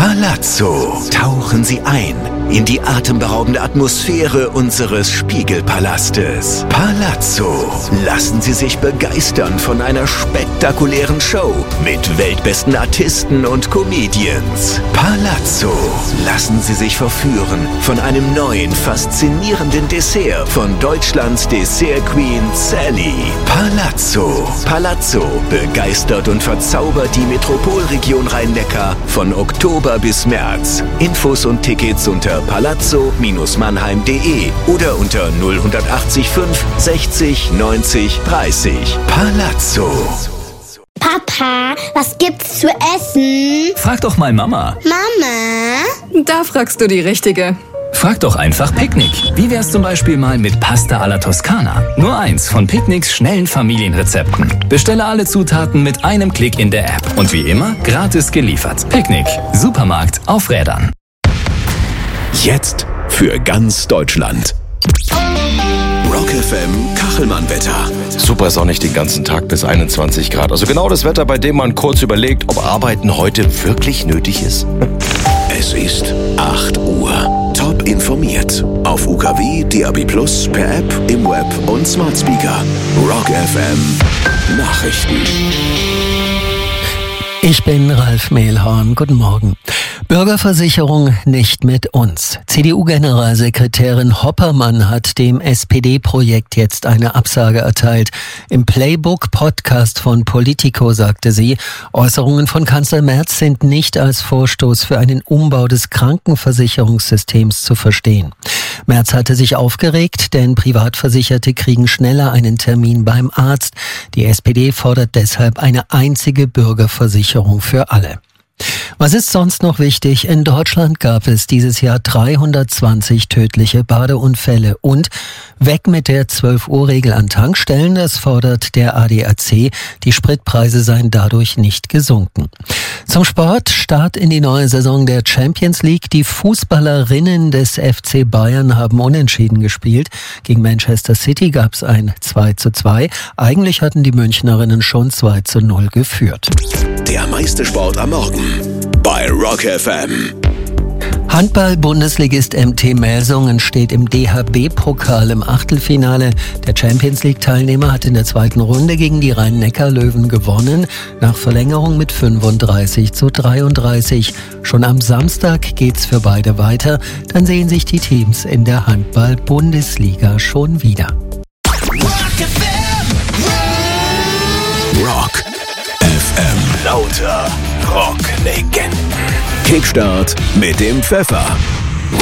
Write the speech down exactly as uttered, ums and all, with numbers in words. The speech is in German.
Palazzo. Tauchen Sie ein in die atemberaubende Atmosphäre unseres Spiegelpalastes. Palazzo. Lassen Sie sich begeistern von einer spektakulären Show mit weltbesten Artisten und Comedians. Palazzo. Lassen Sie sich verführen von einem neuen, faszinierenden Dessert von Deutschlands Dessert Queen Sally. Palazzo. Palazzo begeistert und verzaubert die Metropolregion Rhein-Neckar von Oktober bis März. Infos und Tickets unter palazzo Mannheim punkt de oder unter null acht fünf sechzig neunzig dreißig. Palazzo. Papa, was gibt's zu essen? Frag doch mal Mama. Mama? Da fragst du die Richtige. Frag doch einfach Picknick. Wie wär's zum Beispiel mal mit Pasta alla Toskana? Nur eins von Picknicks schnellen Familienrezepten. Bestelle alle Zutaten mit einem Klick in der App. Und wie immer, gratis geliefert. Picknick. Supermarkt auf Rädern. Jetzt für ganz Deutschland. Rock F M Kachelmann-Wetter. Super sonnig den ganzen Tag bis einundzwanzig Grad. Also genau das Wetter, bei dem man kurz überlegt, ob Arbeiten heute wirklich nötig ist. Es ist acht Uhr. Top informiert. Auf U K W, D A B plus, per App, im Web und Smart Speaker. Rock F M Nachrichten. Ich bin Ralf Mehlhorn. Guten Morgen. Bürgerversicherung nicht mit uns. C D U-Generalsekretärin Hoppermann hat dem S P D-Projekt jetzt eine Absage erteilt. Im Playbook-Podcast von Politico sagte sie, Äußerungen von Kanzler Merz sind nicht als Vorstoß für einen Umbau des Krankenversicherungssystems zu verstehen. Merz hatte sich aufgeregt, denn Privatversicherte kriegen schneller einen Termin beim Arzt. Die S P D fordert deshalb eine einzige Bürgerversicherung für alle. Was ist sonst noch wichtig? In Deutschland gab es dieses Jahr dreihundertzwanzig tödliche Badeunfälle und weg mit der zwölf-Uhr-Regel an Tankstellen, das fordert der A D A C. Die Spritpreise seien dadurch nicht gesunken. Zum Sport, Start in die neue Saison der Champions League. Die Fußballerinnen des F C Bayern haben unentschieden gespielt. Gegen Manchester City gab es ein zwei zu zwei. Eigentlich hatten die Münchnerinnen schon zwei zu null geführt. Der meiste Sport am Morgen bei Rock F M. Handball-Bundesligist M T Melsungen steht im D H B-Pokal im Achtelfinale. Der Champions-League-Teilnehmer hat in der zweiten Runde gegen die Rhein-Neckar-Löwen gewonnen, nach Verlängerung mit fünfunddreißig zu dreiunddreißig. Schon am Samstag geht's für beide weiter. Dann sehen sich die Teams in der Handball-Bundesliga schon wieder. Rock F M. Lauter Rocklegenden. Kickstart mit dem Pfeffer.